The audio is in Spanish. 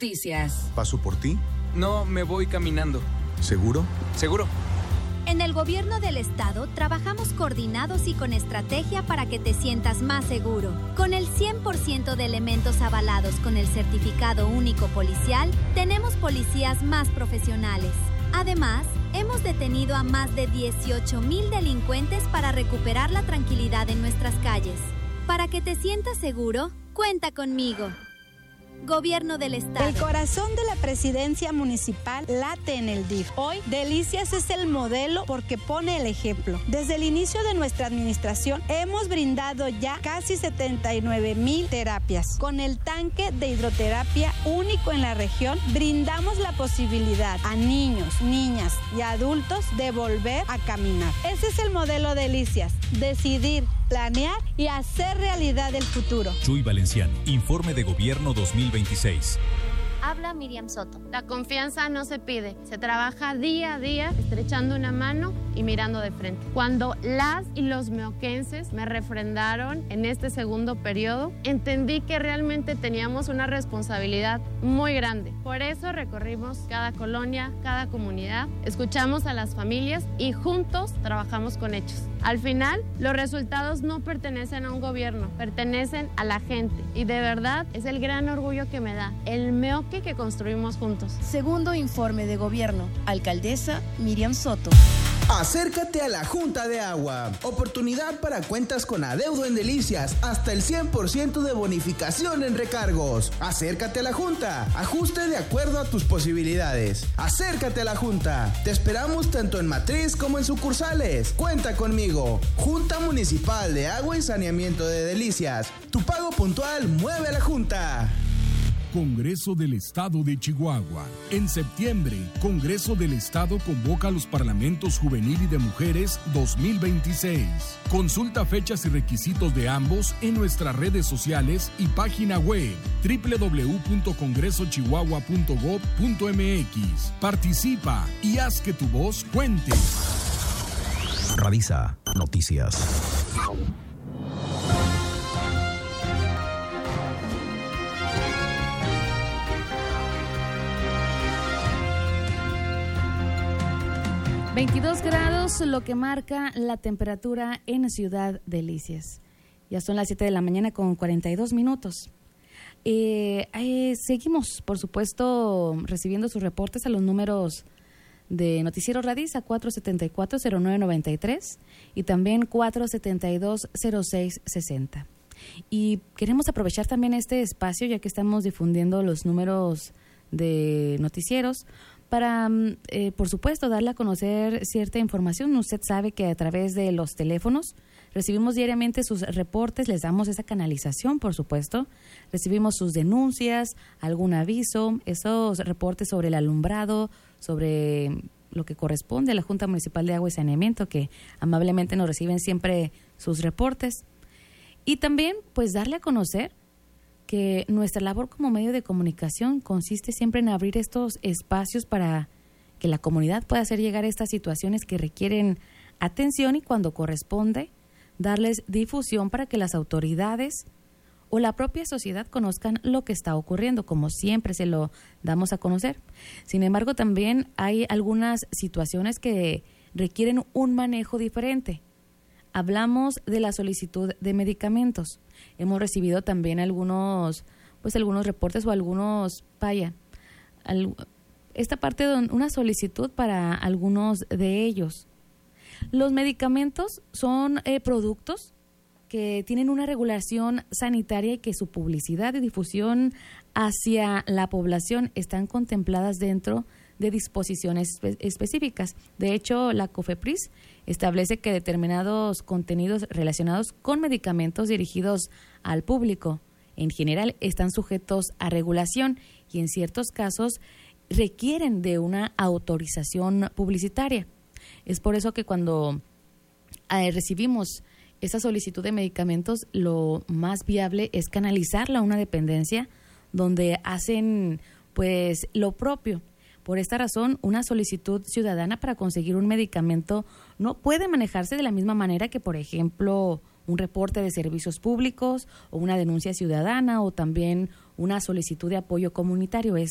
Noticias. ¿Paso por ti? No, me voy caminando. ¿Seguro? ¿Seguro? En el gobierno del estado trabajamos coordinados y con estrategia para que te sientas más seguro. Con el 100% de elementos avalados con el certificado único policial, tenemos policías más profesionales. Además, hemos detenido a más de 18,000 delincuentes para recuperar la tranquilidad en nuestras calles. Para que te sientas seguro, cuenta conmigo. Gobierno del Estado. El corazón de la presidencia municipal late en el DIF. Hoy, Delicias es el modelo porque pone el ejemplo. Desde el inicio de nuestra administración, hemos brindado ya casi 79,000 terapias. Con el tanque de hidroterapia único en la región, brindamos la posibilidad a niños, niñas y adultos de volver a caminar. Ese es el modelo Delicias. Decidir, planear y hacer realidad el futuro. Chuy Valenciano, Informe de Gobierno 2026. Habla Miriam Soto. La confianza no se pide, se trabaja día a día, estrechando una mano y mirando de frente. Cuando las y los meoquenses me refrendaron en este segundo periodo, entendí que realmente teníamos una responsabilidad muy grande. Por eso recorrimos cada colonia, cada comunidad, escuchamos a las familias y juntos trabajamos con hechos. Al final, los resultados no pertenecen a un gobierno, pertenecen a la gente. Y de verdad, es el gran orgullo que me da el meoque que construimos juntos. Segundo informe de gobierno. Alcaldesa Miriam Soto. Acércate a la Junta de Agua. Oportunidad para cuentas con adeudo en Delicias. Hasta el 100% de bonificación en recargos. Acércate a la Junta. Ajuste de acuerdo a tus posibilidades. Acércate a la Junta. Te esperamos tanto en matriz como en sucursales. Cuenta conmigo. Junta Municipal de Agua y Saneamiento de Delicias. Tu pago puntual mueve a la Junta. Congreso del Estado de Chihuahua. En septiembre, Congreso del Estado convoca a los Parlamentos Juvenil y de Mujeres 2026. Consulta fechas y requisitos de ambos en nuestras redes sociales y página web www.congresochihuahua.gov.mx. Participa y haz que tu voz cuente. Radisa Noticias. $22 lo que marca la temperatura en Ciudad Delicias. Ya son las 7 de la mañana con 42 minutos. Seguimos, por supuesto, recibiendo sus reportes a los números de Noticiero Radisa 474-0993 y también 472-0660. Y queremos aprovechar también este espacio, ya que estamos difundiendo los números de noticieros, para, por supuesto, darle a conocer cierta información. Usted sabe que a través de los teléfonos recibimos diariamente sus reportes, les damos esa canalización, por supuesto. Recibimos sus denuncias, algún aviso, esos reportes sobre el alumbrado, sobre lo que corresponde a la Junta Municipal de Agua y Saneamiento, que amablemente nos reciben siempre sus reportes. Y también, pues, darle a conocer que nuestra labor como medio de comunicación consiste siempre en abrir estos espacios para que la comunidad pueda hacer llegar estas situaciones que requieren atención y, cuando corresponde, darles difusión para que las autoridades o la propia sociedad conozcan lo que está ocurriendo, como siempre se lo damos a conocer. Sin embargo, también hay algunas situaciones que requieren un manejo diferente. Hablamos de la solicitud de medicamentos. Hemos recibido también algunos reportes o esta parte de una solicitud para algunos de ellos. Los medicamentos son productos que tienen una regulación sanitaria y que su publicidad y difusión hacia la población están contempladas dentro de disposiciones específicas. De hecho, la COFEPRIS establece que determinados contenidos relacionados con medicamentos dirigidos al público en general están sujetos a regulación y en ciertos casos requieren de una autorización publicitaria. Es por eso que cuando recibimos esa solicitud de medicamentos, lo más viable es canalizarla a una dependencia donde hacen pues lo propio. Por esta razón, una solicitud ciudadana para conseguir un medicamento no puede manejarse de la misma manera que, por ejemplo, un reporte de servicios públicos o una denuncia ciudadana o también una solicitud de apoyo comunitario. Es